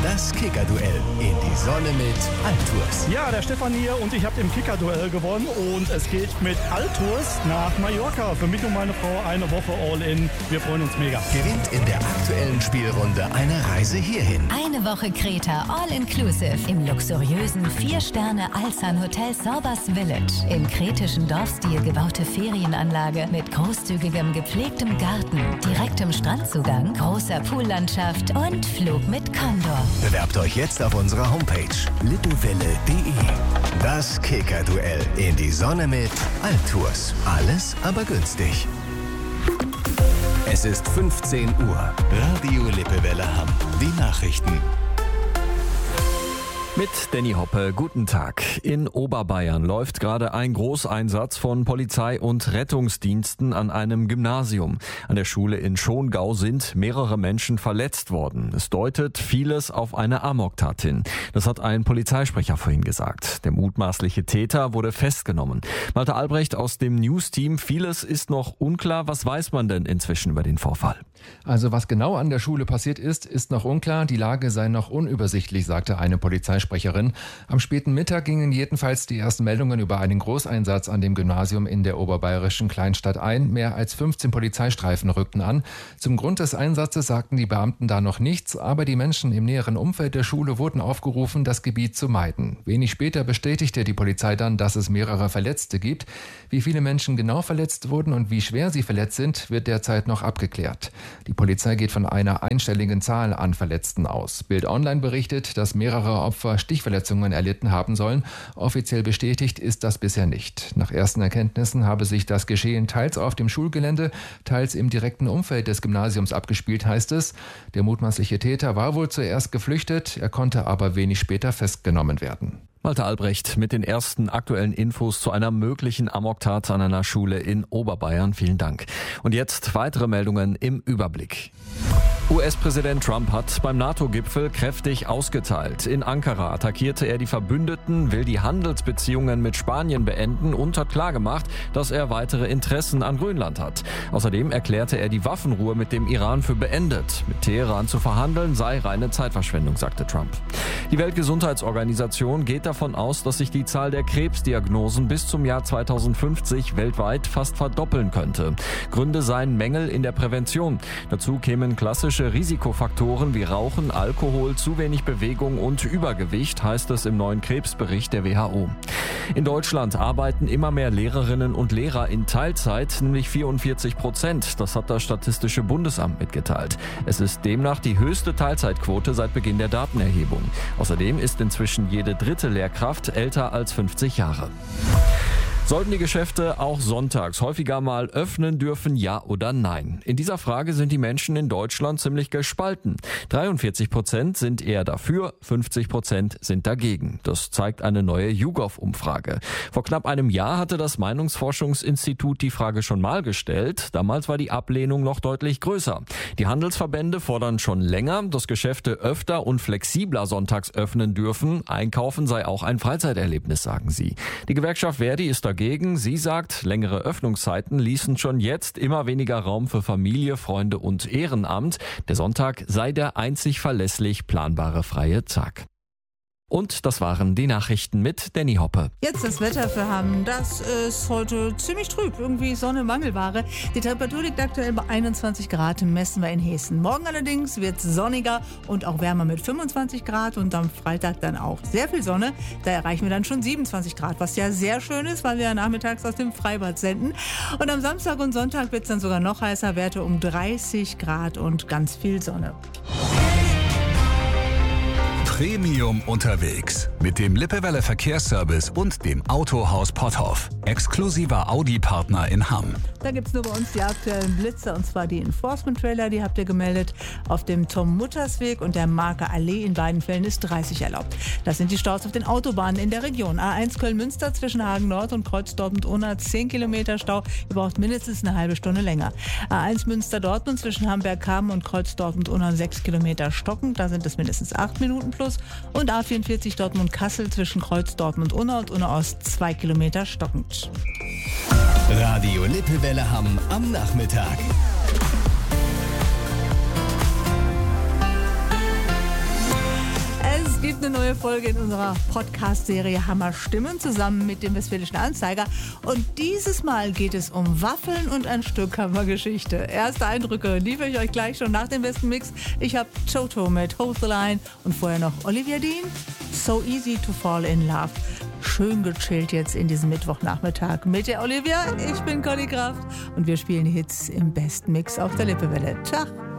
Das Kicker-Duell in die Sonne mit Altours. Ja, der Stefan hier und ich habe im Kicker-Duell gewonnen und es geht mit Altours nach Mallorca. Für mich und meine Frau eine Woche All-In. Wir freuen uns mega. Gewinnt in der aktuellen Spielrunde eine Reise hierhin. Eine Woche Kreta All-Inclusive im luxuriösen 4-Sterne-Alsan-Hotel Sorbas Village. Im kretischen Dorfstil gebaute Ferienanlage mit großzügigem gepflegtem Garten, direktem Strandzugang, großer Poollandschaft und Flug mit Condor. Bewerbt euch jetzt auf unserer Homepage lippewelle.de. Das Kicker-Duell in die Sonne mit Altours. Alles aber günstig. Es ist 15 Uhr. Radio Lippewelle Hamm. Die Nachrichten. Mit Danny Hoppe, guten Tag. In Oberbayern läuft gerade ein Großeinsatz von Polizei und Rettungsdiensten an einem Gymnasium. An der Schule in Schongau sind mehrere Menschen verletzt worden. Es deutet vieles auf eine Amoktat hin. Das hat ein Polizeisprecher vorhin gesagt. Der mutmaßliche Täter wurde festgenommen. Malte Albrecht aus dem News-Team. Vieles ist noch unklar. Was weiß man denn inzwischen über den Vorfall? Also was genau an der Schule passiert ist noch unklar. Die Lage sei noch unübersichtlich, sagte eine Polizeisprecherin. Am späten Mittag gingen jedenfalls die ersten Meldungen über einen Großeinsatz an dem Gymnasium in der oberbayerischen Kleinstadt ein. Mehr als 15 Polizeistreifen rückten an. Zum Grund des Einsatzes sagten die Beamten da noch nichts, aber die Menschen im näheren Umfeld der Schule wurden aufgerufen, das Gebiet zu meiden. Wenig später bestätigte die Polizei dann, dass es mehrere Verletzte gibt. Wie viele Menschen genau verletzt wurden und wie schwer sie verletzt sind, wird derzeit noch abgeklärt. Die Polizei geht von einer einstelligen Zahl an Verletzten aus. Bild Online berichtet, dass mehrere Opfer Stichverletzungen erlitten haben sollen. Offiziell bestätigt ist das bisher nicht. Nach ersten Erkenntnissen habe sich das Geschehen teils auf dem Schulgelände, teils im direkten Umfeld des Gymnasiums abgespielt, heißt es. Der mutmaßliche Täter war wohl zuerst geflüchtet, er konnte aber wenig später festgenommen werden. Malte Albrecht mit den ersten aktuellen Infos zu einer möglichen Amoktat an einer Schule in Oberbayern. Vielen Dank. Und jetzt weitere Meldungen im Überblick. US-Präsident Trump hat beim NATO-Gipfel kräftig ausgeteilt. In Ankara attackierte er die Verbündeten, will die Handelsbeziehungen mit Spanien beenden und hat klargemacht, dass er weitere Interessen an Grönland hat. Außerdem erklärte er die Waffenruhe mit dem Iran für beendet. Mit Teheran zu verhandeln sei reine Zeitverschwendung, sagte Trump. Die Weltgesundheitsorganisation geht davon aus, dass sich die Zahl der Krebsdiagnosen bis zum Jahr 2050 weltweit fast verdoppeln könnte. Gründe seien Mängel in der Prävention. Dazu kämen klassische Risikofaktoren wie Rauchen, Alkohol, zu wenig Bewegung und Übergewicht, heißt es im neuen Krebsbericht der WHO. In Deutschland arbeiten immer mehr Lehrerinnen und Lehrer in Teilzeit, nämlich 44%. Das hat das Statistische Bundesamt mitgeteilt. Es ist demnach die höchste Teilzeitquote seit Beginn der Datenerhebung. Außerdem ist inzwischen jede dritte Lehrkraft älter als 50 Jahre. Sollten die Geschäfte auch sonntags häufiger mal öffnen dürfen, ja oder nein? In dieser Frage sind die Menschen in Deutschland ziemlich gespalten. 43% sind eher dafür, 50% sind dagegen. Das zeigt eine neue YouGov-Umfrage. Vor knapp einem Jahr hatte das Meinungsforschungsinstitut die Frage schon mal gestellt. Damals war die Ablehnung noch deutlich größer. Die Handelsverbände fordern schon länger, dass Geschäfte öfter und flexibler sonntags öffnen dürfen. Einkaufen sei auch ein Freizeiterlebnis, sagen sie. Die Gewerkschaft Verdi ist dagegen. Sie sagt, längere Öffnungszeiten ließen schon jetzt immer weniger Raum für Familie, Freunde und Ehrenamt. Der Sonntag sei der einzig verlässlich planbare freie Tag. Und das waren die Nachrichten mit Danny Hoppe. Jetzt das Wetter für Hamm. Das ist heute ziemlich trüb. Irgendwie Sonne, Mangelware. Die Temperatur liegt aktuell bei 21 Grad, messen wir in Hessen. Morgen allerdings wird es sonniger und auch wärmer mit 25 Grad. Und am Freitag dann auch sehr viel Sonne. Da erreichen wir dann schon 27 Grad, was ja sehr schön ist, weil wir ja nachmittags aus dem Freibad senden. Und am Samstag und Sonntag wird es dann sogar noch heißer. Werte um 30 Grad und ganz viel Sonne. Premium unterwegs mit dem Lippewelle Verkehrsservice und dem Autohaus Potthoff. Exklusiver Audi-Partner in Hamm. Da gibt es nur bei uns die aktuellen Blitzer, und zwar die Enforcement-Trailer, die habt ihr gemeldet auf dem Tom-Mutters-Weg und der Marker Allee. In beiden Fällen ist 30 erlaubt. Das sind die Staus auf den Autobahnen in der Region. A1 Köln-Münster zwischen Hagen Nord und Kreuz Dortmund-Unna 10 Kilometer Stau. Ihr braucht mindestens eine halbe Stunde länger. A1 Münster-Dortmund zwischen Hamburg-Hamm und Kreuz Dortmund-Unna 6 Kilometer stockend. Da sind es mindestens 8 Minuten plus. Und A44 Dortmund-Kassel zwischen Kreuz Dortmund-Unna und Unna-Ost 2 Kilometer stockend. Radio Lippewelle Hamm am Nachmittag. eine neue Folge in unserer Podcast-Serie Hammer Stimmen zusammen mit dem Westfälischen Anzeiger. Und dieses Mal geht es um Waffeln und ein Stück Hammergeschichte. Erste Eindrücke liefere ich euch gleich schon nach dem besten Mix. Ich habe Toto mit Hold the Line und vorher noch Olivia Dean, So Easy to Fall in Love. Schön gechillt jetzt in diesem Mittwochnachmittag mit der Olivia. Ich bin Conny Kraft und wir spielen Hits im besten Mix auf der Lippewelle. Tschach!